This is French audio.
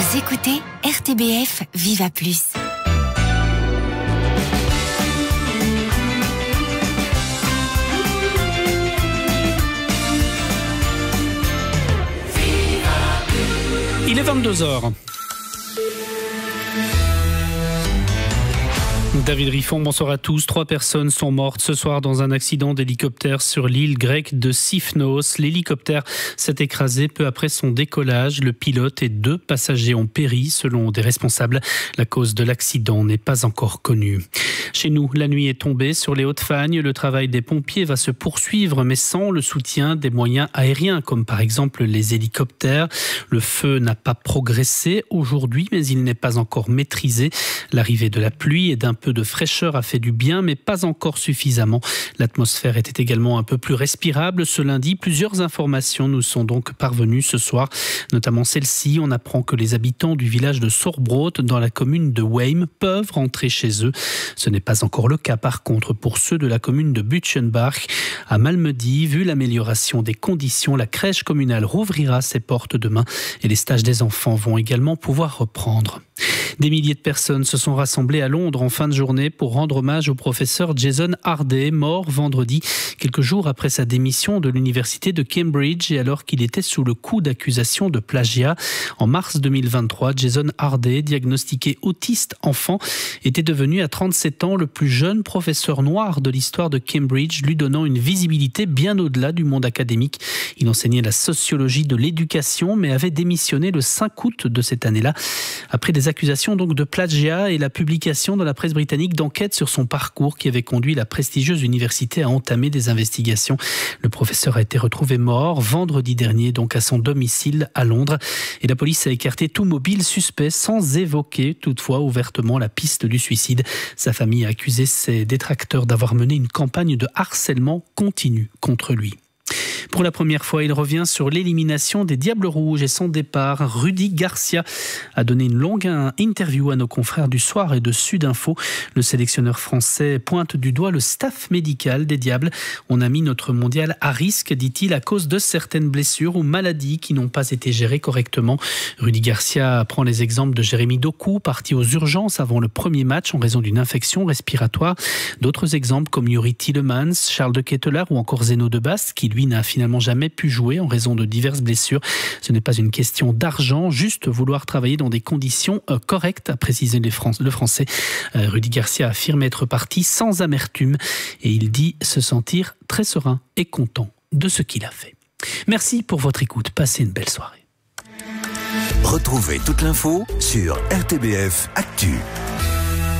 Vous écoutez RTBF Viva Plus. Il est 22h. David Riffon, bonsoir à tous. 3 personnes sont mortes ce soir dans un accident d'hélicoptère sur l'île grecque de Sifnos. L'hélicoptère s'est écrasé peu après son décollage. Le pilote et 2 passagers ont péri selon des responsables. La cause de l'accident n'est pas encore connue. Chez nous, la nuit est tombée sur les Hauts-de-Fagne. Le travail des pompiers va se poursuivre, mais sans le soutien des moyens aériens, comme par exemple les hélicoptères. Le feu n'a pas progressé aujourd'hui, mais il n'est pas encore maîtrisé. L'arrivée de la pluie et d'un peu de fraîcheur a fait du bien, mais pas encore suffisamment. L'atmosphère était également un peu plus respirable ce lundi. Plusieurs informations nous sont donc parvenues ce soir, notamment celle-ci. On apprend que les habitants du village de Sorbrot, dans la commune de Weim, peuvent rentrer chez eux. Ce n'est pas encore le cas, par contre, pour ceux de la commune de Butchenbach. À Malmedy, vu l'amélioration des conditions, la crèche communale rouvrira ses portes demain et les stages des enfants vont également pouvoir reprendre. Des milliers de personnes se sont rassemblées à Londres en fin de journée pour rendre hommage au professeur Jason Harday, mort vendredi, quelques jours après sa démission de l'université de Cambridge et alors qu'il était sous le coup d'accusations de plagiat. En mars 2023, Jason Harday, diagnostiqué autiste enfant, était devenu à 37 ans le plus jeune professeur noir de l'histoire de Cambridge, lui donnant une visibilité bien au-delà du monde académique. Il enseignait la sociologie de l'éducation, mais avait démissionné le 5 août de cette année-là, après des accusations donc de plagiat et la publication dans la presse britannique d'enquêtes sur son parcours qui avait conduit la prestigieuse université à entamer des investigations. Le professeur a été retrouvé mort vendredi dernier, donc à son domicile à Londres. Et la police a écarté tout mobile suspect sans évoquer toutefois ouvertement la piste du suicide. Sa famille a accusé ses détracteurs d'avoir mené une campagne de harcèlement continu contre lui. Pour la première fois, il revient sur l'élimination des Diables Rouges et son départ. Rudy Garcia a donné une longue interview à nos confrères du Soir et de Sud Info. Le sélectionneur français pointe du doigt le staff médical des Diables. On a mis notre mondial à risque, dit-il, à cause de certaines blessures ou maladies qui n'ont pas été gérées correctement. Rudy Garcia prend les exemples de Jérémy Doku, parti aux urgences avant le premier match en raison d'une infection respiratoire. D'autres exemples comme Yuri Tillemans, Charles de Ketelaar ou encore Zeno de Bast, qui lui n'a finalement jamais pu jouer en raison de diverses blessures. Ce n'est pas une question d'argent, juste vouloir travailler dans des conditions correctes, a précisé le français. Rudy Garcia affirme être parti sans amertume et il dit se sentir très serein et content de ce qu'il a fait. Merci pour votre écoute, passez une belle soirée. Retrouvez toute l'info sur RTBF Actu.